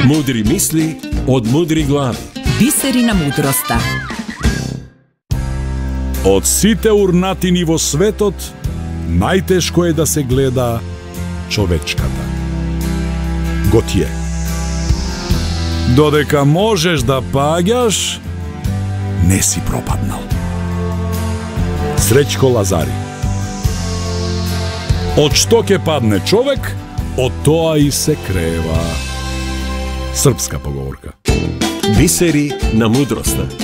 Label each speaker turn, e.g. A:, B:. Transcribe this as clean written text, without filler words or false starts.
A: Мудри мисли од мудри глави.
B: Бисери на мудроста.
C: Од сите урнатини во светот, најтешко е да се гледа човечката. Готие. Додека можеш да паѓаш, не си пропаднал. Среќко Лазари. Од што ќе падне човек, од тоа и се крева. Српска поговорка.
A: Бисери на мудроста.